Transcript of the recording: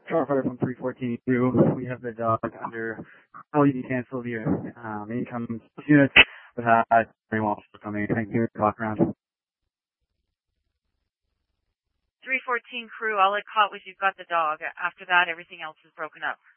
Starfighter from 314 crew. We have the dog under call. You can cancel your income units with very well coming. Thank you. Talk around. 314 crew, all it caught was you've got the dog. After that, everything else is broken up.